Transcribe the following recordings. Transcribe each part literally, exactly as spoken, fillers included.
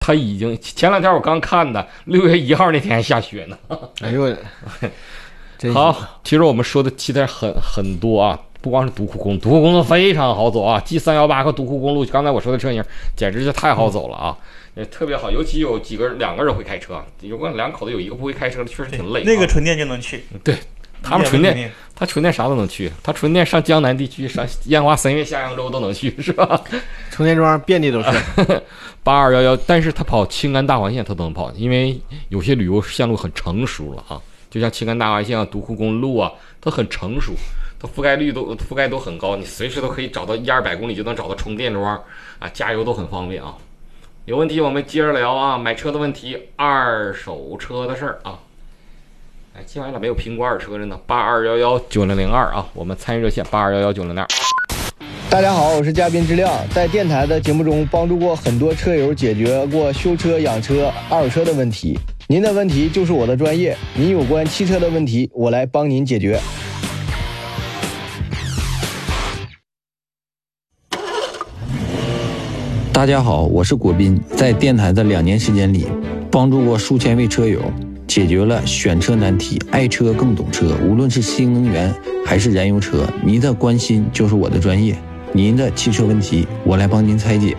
它已经前两天我刚看的，六月一号那天还下雪呢。 哎呦， 好，其实我们说的期待很很多啊，不光是独库公路，独库公路非常好走啊 ，G 三一八和独库公路，刚才我说的车型简直就太好走了啊，也特别好，尤其有几个两个人会开车，如果两口子有一个不会开车的，确实挺累、啊。 那个纯电就能去， 对。他们纯电，他纯电啥都能去，他纯电上江南地区、上烟花三月、下扬州都能去，是吧？ 充电桩遍地都是。 八二幺幺，但是他跑青甘大环线他都能跑，因为有些旅游线路很成熟了啊，就像青甘大环线啊、独库公路啊，它很成熟，它覆盖率都覆盖都很高，你随时都可以找到一二百公里就能找到充电桩啊，加油都很方便啊。有问题我们接着聊啊，买车的问题，二手车的事儿啊。哎，今晚咋没有苹果二车的呢？八二幺幺九零零二啊，我们参与热线八二幺幺九零零二。 大家好，我是嘉宾之亮，在电台的节目中帮助过很多车友解决过修车、养车、二手车的问题。您的问题就是我的专业，您有关汽车的问题，我来帮您解决。 大家好，我是果斌，在电台的两年时间里，帮助过数千位车友。解决了选车难题，爱车更懂车。无论是新能源还是燃油车，您的关心就是我的专业。您的汽车问题，我来帮您拆解。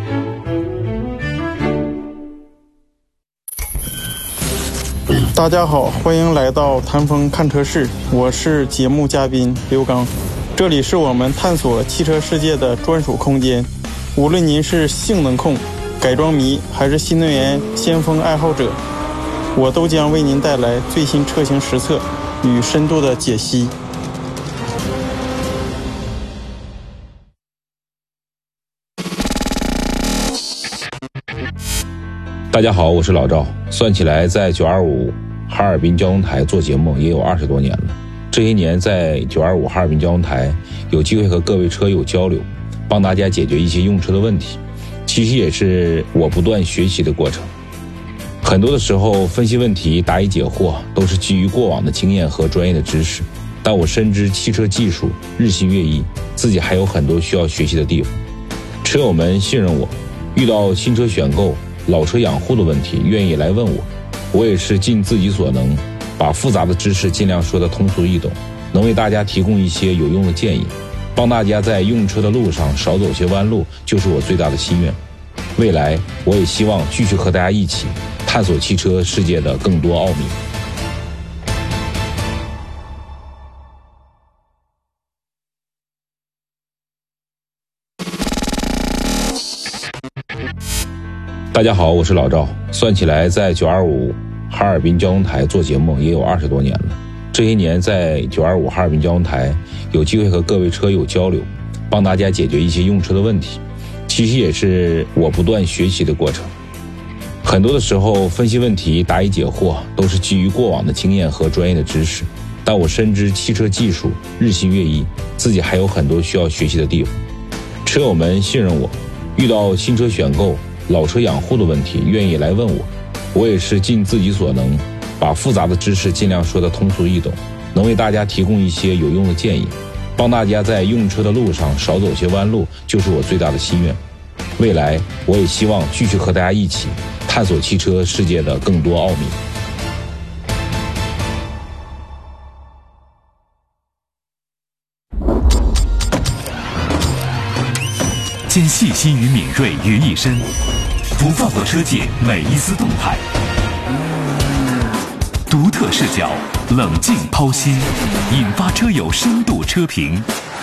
大家好，欢迎来到谈风看车室，我是节目嘉宾刘刚。这里是我们探索汽车世界的专属空间。无论您是性能控、改装迷，还是新能源先锋爱好者，我都将为您带来最新车型实测与深度的解析。 大家好，我是老赵。算起来，在九二五哈尔滨交通台做节目也有二十多年了。这些年，在九二五哈尔滨交通台有机会和各位车友交流，帮大家解决一些用车的问题，其实也是我不断学习的过程。很多的时候，分析问题、答疑解惑都是基于过往的经验和专业的知识，但我深知汽车技术日新月异，自己还有很多需要学习的地方。车友们信任我，遇到新车选购、老车养护的问题，愿意来问我，我也是尽自己所能，把复杂的知识尽量说得通俗易懂，能为大家提供一些有用的建议，帮大家在用车的路上少走些弯路，就是我最大的心愿。未来，我也希望继续和大家一起探索汽车世界的更多奥秘。大家好，我是老赵。算起来，在九二五哈尔滨交通台做节目也有二十多年了。这些年，在九二五哈尔滨交通台有机会和各位车友交流，帮大家解决一些用车的问题，其实也是我不断学习的过程。很多的时候，分析问题、答疑解惑都是基于过往的经验和专业的知识，但我深知汽车技术日新月异，自己还有很多需要学习的地方。车友们信任我，遇到新车选购、老车养护的问题，愿意来问我，我也是尽自己所能，把复杂的知识尽量说得通俗易懂，能为大家提供一些有用的建议，帮大家在用车的路上少走些弯路，就是我最大的心愿。未来，我也希望继续和大家一起探索汽车世界的更多奥秘。 将细心与敏锐于一身，不放过车界每一丝动态，独特视角，冷静剖析，引发车友深度车评。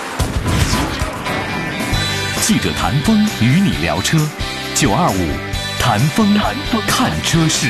记者谈风与你聊车，九二五谈风看车事。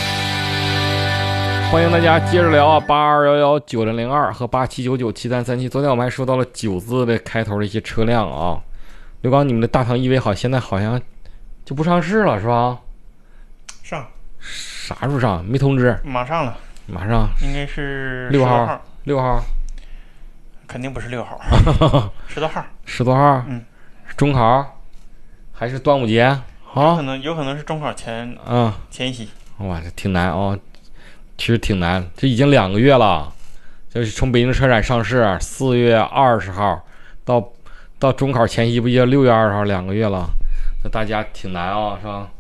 欢迎大家接着聊啊，八二幺幺九零零二和八七九九七三三七。昨天我们还说到了九字的开头的一些车辆啊。刘刚，你们的大唐 E V 好，现在好像就不上市了，是吧？ 上啥时候上？没通知？ 马上了， 马上应该是六号， 号，六号， 肯定不是六号，十多号， 十多号， 嗯， 中考还是端午节？ 有可能有可能是中考前嗯前夕。 哇，这挺难哦，其实挺难，这已经两个月了，就是从北京车展上市，四月二十号到到中考前夕，不也六月二十号，两个月了，那大家挺难啊、哦，是吧？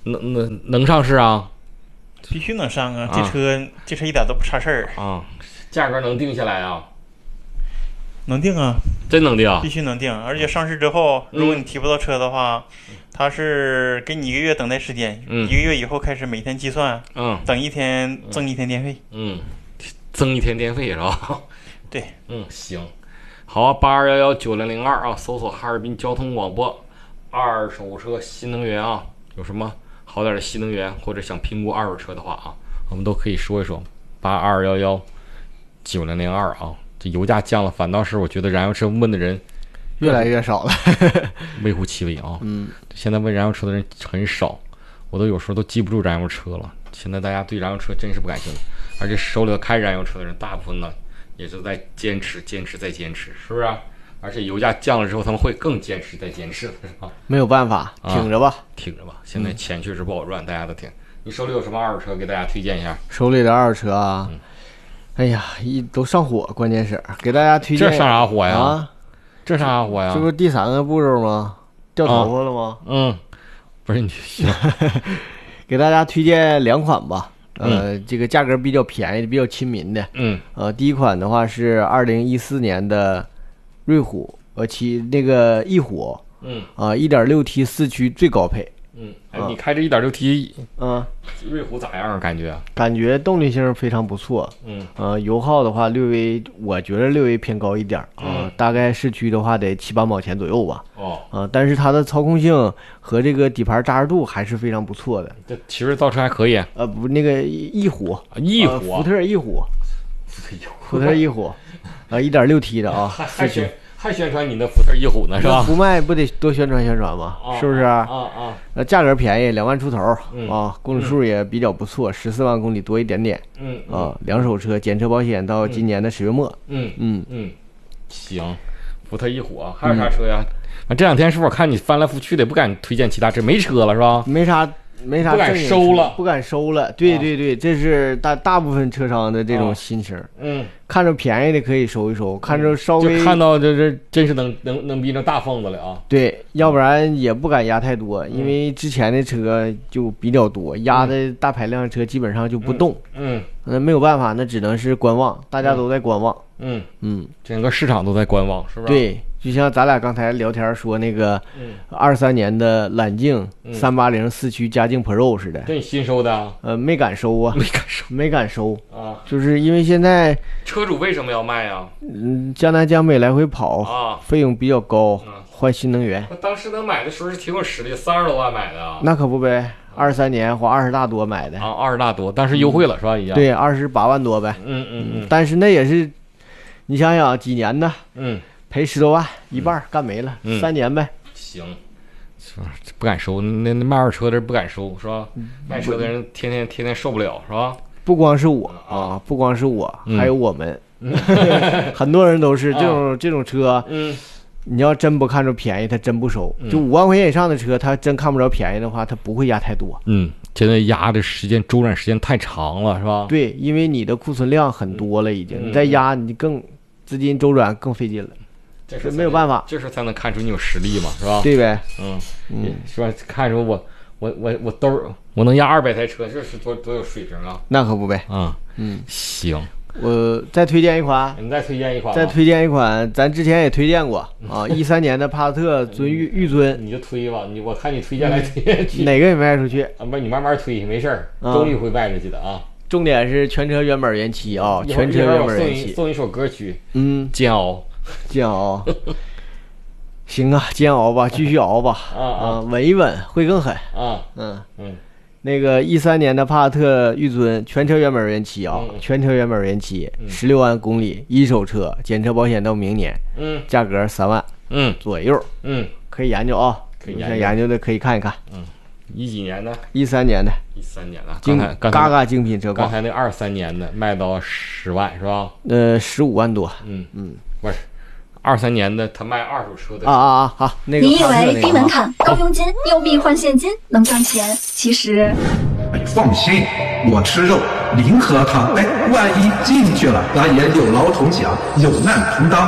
能能能上市啊？ 必须能上啊！ 啊这车这车一点都不差事儿啊，价格能定下来啊？ 能定啊， 真能定， 必须能定。而且上市之后，如果你提不到车的话，嗯、它是给你一个月等待时间， 嗯、 一个月以后开始每天计算， 嗯， 等一天增一天电费， 嗯，增一天电费是吧？ 对， 嗯，行，好啊，八二幺幺九零零二啊，搜索哈尔滨交通广播，二手车新能源啊，有什么好点的新能源或者想评估二手车的话啊，我们都可以说一说，八二幺幺九零零二啊。这油价降了，反倒是我觉得燃油车问的人越来越少了， 微乎其微啊。 嗯， 现在问燃油车的人很少，我都有时候都记不住燃油车了。现在大家对燃油车真是不感兴趣，而且手里开燃油车的人，大部分呢也是在坚持、坚持再坚持，是不是、啊？而且油价降了之后，他们会更坚持再坚持，是吧？ 没有办法，挺着吧， 啊、挺着吧。现在钱确实不好赚，大家都挺。你手里有什么二手车给大家推荐一下？ 手里的二手车啊。嗯，哎呀，一都上火，关键是给大家推荐。 这上啥火呀？ 啊， 这上啥火呀？ 这不是第三个步骤吗？掉头发了吗？ 啊、嗯，不是你行， 给大家推荐两款吧。呃，嗯、这个价格比较便宜、比较亲民的。 嗯。 呃，第一款的话是二零一四年的瑞虎，呃，其那个翼虎。 嗯。 啊，一点六 T 四驱最高配。 嗯，哎，你开这 一点六 T， 嗯， 瑞虎咋样啊？感觉？ 感觉动力性非常不错。 嗯， 呃，油耗的话略微，我觉得略微偏高一点啊、呃嗯， 大概市区的话得七八毛钱左右吧。 哦， 啊、呃，但是它的操控性和这个底盘扎实度还是非常不错的。 这其实造车还可以。 呃，不，那个翼虎， 翼虎、 呃，福特翼虎，福特翼虎，啊，一点六 T 的啊， 还宣还宣传你的福特翼虎呢，是吧？ 不卖不得多宣传宣传吗？ 啊、 是不是？ 啊啊！ 呃，价格便宜，两万出头、 嗯、 啊，公里数也比较不错，十四万公里多一点点。 嗯啊，两手车，检车保险到今年的十月末。 嗯嗯嗯，行，福特翼虎啊，还有啥车呀？啊，这两天是不是我看你翻来覆去的，不敢推荐其他车，没车了是吧？ 没啥。没啥， 不敢收了， 不敢收了。对对对，这是大大部分车商的这种心情。 嗯， 看着便宜的可以收一收，看着稍微就看到这这真是能能能逼成大疯子了啊。 对，要不然也不敢压太多，因为之前的车就比较多，压的大排量车基本上就不动。 嗯， 那没有办法，那只能是观望，大家都在观望。 嗯嗯， 整个市场都在观望，是不是？ 对。就像咱俩刚才聊天说那个，二三年的揽境三八零四驱嘉境 Pro 似的， 这你新收的啊？ 呃，没敢收啊， 没敢收， 没敢收啊， 就是因为现在车主为什么要卖啊？ 嗯，江南江北来回跑啊， 费用比较高，换新能源。 那当时能买的时候是挺有实力，三十多万买的啊。 那可不呗，二三年花二十大多买的啊，二十大多，但是优惠了、嗯、是吧？已经对，二十八万多呗。 嗯嗯嗯， 但是那也是，你想想几年呢？ 嗯。 赔十多万，一半干没了， 嗯、 三年呗。 行，是吧？不敢收，那那卖二手车的人不敢收，是吧？ 嗯、 卖车的人天天天天受不了，是吧？ 不光是我啊，不光是我， 嗯、 还有我们，很多人都是这种、啊、这种车。 嗯， 你要真不看着便宜，他真不收。 嗯、 就五万块钱以上的车，他真看不着便宜的话，他不会压太多。 嗯，现在压的时间周转时间太长了，是吧？ 对，因为你的库存量很多了，已经， 嗯、 你再压，你更资金周转更费劲了。 这是没有办法， 这时候才能看出你有实力嘛，是吧？ 对呗， 嗯嗯，是吧？看出我我我我兜我能压二百台车，这是多多有水平啊！ 那可不呗， 啊嗯， 行， 我再推荐一款， 你再推荐一款， 再推荐一款，咱之前也推荐过啊，一三年的帕萨特尊御御尊， 你就推吧，你我看你推荐来推荐去， 哪个也卖出去啊？不是你慢慢推，没事儿，终于会卖出去的啊。 重点是全车原本原漆啊，全车原本原漆。 送一首歌曲， 嗯， 煎熬， 煎熬。行啊，煎熬吧，继续熬吧， 啊啊， 稳一稳会更狠啊， 嗯嗯， 那个一三年的帕萨特御尊全车原本原漆啊， 嗯、 全车原本原漆，十六万公里，一手车，检车保险到明年， 嗯， 价格三万， 嗯左右， 嗯， 可以研究啊， 可以研究，研究的可以看一看， 嗯，一几年的？ 一三年的， 一三年的， 精刚才刚嘎嘎精品车况， 刚才那二三年的卖到十万是吧？ 呃，十五万多， 嗯嗯， 不是。二三年的，他卖二手车的啊啊啊！好，那个你以为低门槛、高佣金、有币换现金能赚钱？其实， 哎，放心，我吃肉，零喝汤。哎，万一进去了，咱也有劳同享，有难同当。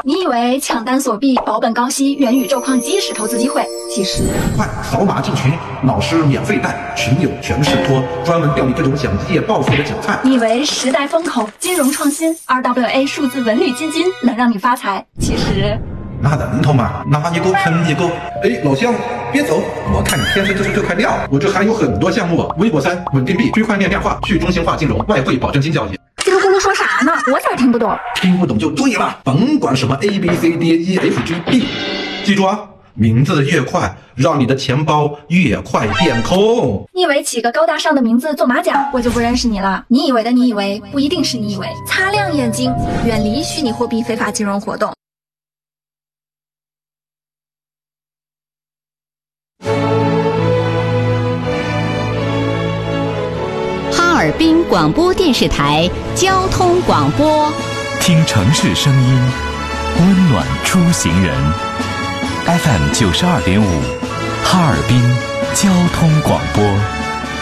你以为抢单锁币、保本高息、元宇宙矿机是投资机会，其实快扫码进群，老师免费带，群友全是托，专门钓你这种想一夜暴富的韭菜。 你以为时代风口、金融创新、R W A 数字文旅基金能让你发财，其实那能头吗？拿一个喷一个。哎，老乡，别走！我看你天生就是这块料，我这还有很多项目：微博三、稳定币、区块链量化、去中心化金融、外汇保证金交易。 叽里咕噜说啥呢？我咋听不懂？ 听不懂就对了，甭管什么 A B C D E F G B， 记住啊，名字越快，让你的钱包越快变空。 你以为起个高大上的名字做马甲，我就不认识你了？你以为的你以为，不一定是你以为。擦亮眼睛，远离虚拟货币非法金融活动。 哈尔滨广播电视台交通广播， 听城市声音，温暖出行人。F M 九十二点五，哈尔滨交通广播。